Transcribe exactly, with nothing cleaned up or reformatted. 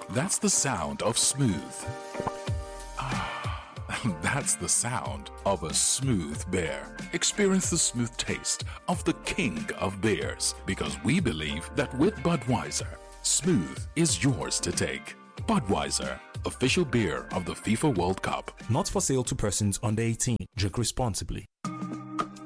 That's the sound of smooth. That's the sound of a smooth beer. Experience the smooth taste of the king of beers, because we believe that with Budweiser, smooth is yours to take. Budweiser, official beer of the FIFA World Cup. Not for sale to persons under eighteen. Drink responsibly.